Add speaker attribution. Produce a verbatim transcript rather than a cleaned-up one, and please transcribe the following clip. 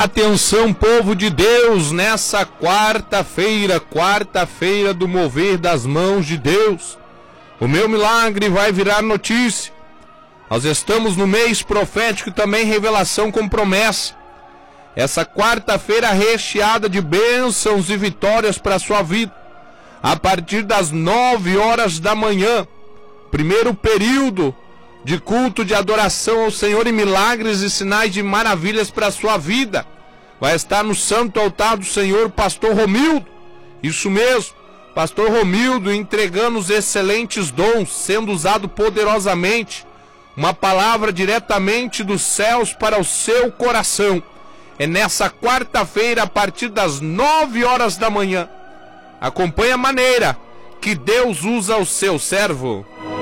Speaker 1: Atenção, povo de Deus, nessa quarta-feira, quarta-feira do mover das mãos de Deus. O meu milagre vai virar notícia. Nós estamos no mês profético e também revelação com promessa. Essa quarta-feira recheada de bênçãos e vitórias para a sua vida. A partir das nove horas da manhã, primeiro período de culto de adoração ao Senhor e milagres e sinais de maravilhas para a sua vida. Vai estar no santo altar do Senhor Pastor Romildo. Isso mesmo, Pastor Romildo entregando os excelentes dons, sendo usado poderosamente. Uma palavra diretamente dos céus para o seu coração. É nessa quarta-feira, a partir das nove horas da manhã. Acompanhe a maneira que Deus usa o seu servo.